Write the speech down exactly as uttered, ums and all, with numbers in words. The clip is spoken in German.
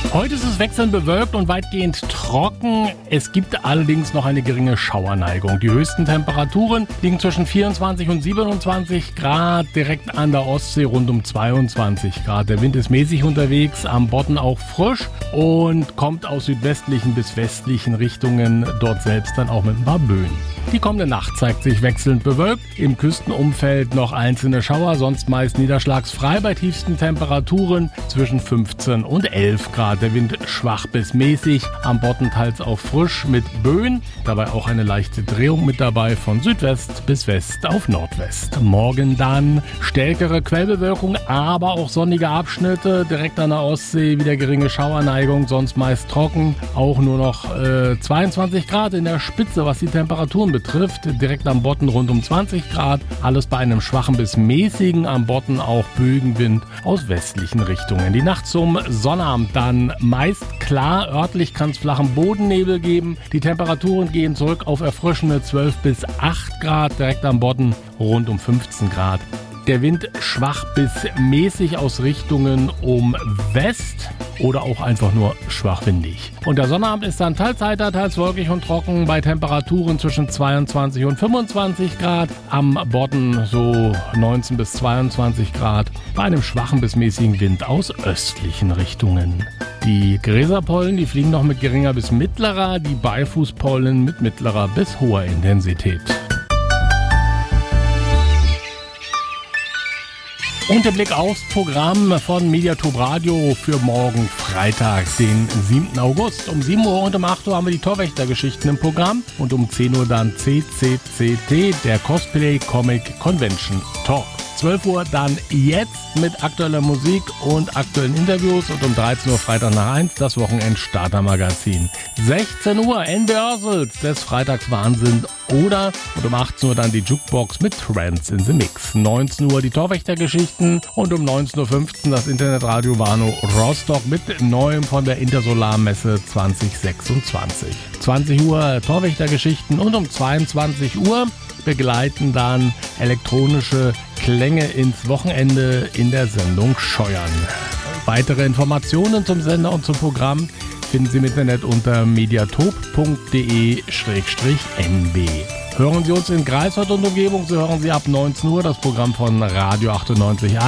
Heute ist es wechselnd bewölkt und weitgehend trocken. Es gibt allerdings noch eine geringe Schauerneigung. Die höchsten Temperaturen liegen zwischen vierundzwanzig und siebenundzwanzig Grad, direkt an der Ostsee rund um zweiundzwanzig Grad. Der Wind ist mäßig unterwegs, am Bodden auch frisch und kommt aus südwestlichen bis westlichen Richtungen, dort selbst dann auch mit ein paar Böen. Die kommende Nacht zeigt sich wechselnd bewölkt, im Küstenumfeld noch einzelne Schauer, sonst meist niederschlagsfrei bei tiefsten Temperaturen zwischen fünfzehn und elf Grad. Der Wind schwach bis mäßig, am Bodden teils auch frisch mit Böen, dabei auch eine leichte Drehung mit dabei von Südwest bis West auf Nordwest. Morgen dann stärkere Quellbewölkung, aber auch sonnige Abschnitte, direkt an der Ostsee wieder geringe Schauerneigung, sonst meist trocken, auch nur noch äh, zweiundzwanzig Grad in der Spitze, was die Temperaturen betrifft, direkt am Bodden rund um zwanzig Grad, alles bei einem schwachen bis mäßigen, am Bodden auch Böenwind aus westlichen Richtungen. Die Nacht zum Sonnabend dann meist klar, örtlich kann es flachen Bodennebel geben, die Temperaturen gehen zurück auf erfrischende zwölf bis acht Grad, direkt am Bodden rund um fünfzehn Grad. Der Wind schwach bis mäßig aus Richtungen um West oder auch einfach nur schwach windig. Und der Sonnabend ist dann teils heiter, teils wolkig und trocken bei Temperaturen zwischen zweiundzwanzig und fünfundzwanzig Grad. Am Bodden so neunzehn bis zweiundzwanzig Grad bei einem schwachen bis mäßigen Wind aus östlichen Richtungen. Die Gräserpollen, die fliegen noch mit geringer bis mittlerer, die Beifußpollen mit mittlerer bis hoher Intensität. Und der Blick aufs Programm von Mediatop Radio für morgen Freitag, den siebten August. Um sieben Uhr und um acht Uhr haben wir die Torwächter-Geschichten im Programm und um zehn Uhr dann C C C T, der Cosplay Comic Convention Talk. zwölf Uhr dann jetzt mit aktueller Musik und aktuellen Interviews und um dreizehn Uhr Freitag nach eins das Wochenend-Starter-Magazin. sechzehn Uhr N-Rehearsals des Freitags Wahnsinn oder und um achtzehn Uhr dann die Jukebox mit Trends in the Mix. neunzehn Uhr die Torwächter-Geschichten und um neunzehn Uhr fünfzehn das Internetradio Warnow Rostock mit Neuem von der Intersolarmesse zwanzig sechsundzwanzig. zwanzig Uhr Torwächter-Geschichten und um zweiundzwanzig Uhr begleiten dann elektronische Klänge ins Wochenende in der Sendung Scheuern. Weitere Informationen zum Sender und zum Programm finden Sie im Internet unter mediatop punkt de schrägstrich n b. Hören Sie uns in Greifswald und Umgebung, so hören Sie ab neunzehn Uhr das Programm von Radio achtundneunzig Komma acht.